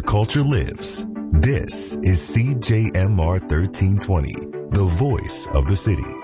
culture lives. This is CJMR 1320, the voice of the city.